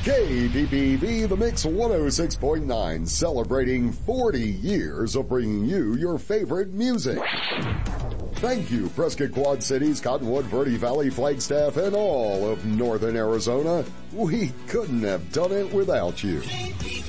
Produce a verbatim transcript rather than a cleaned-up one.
K P P V, The Mix one oh six point nine, celebrating forty years of bringing you your favorite music. Thank you, Prescott Quad Cities, Cottonwood, Verde Valley, Flagstaff, and all of northern Arizona. We couldn't have done it without you.